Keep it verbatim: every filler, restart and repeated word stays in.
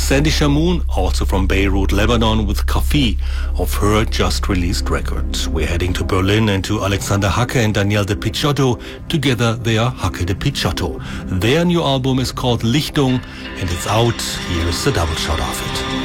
Sandy Shamoun, also from Beirut, Lebanon, with Kafi, of her just released record. We're heading to Berlin and to Alexander Hacke and Daniel de Picciotto. Together they are Hacke de Picciotto. Their new album is called Lichtung and it's out. Here is the double shot of it.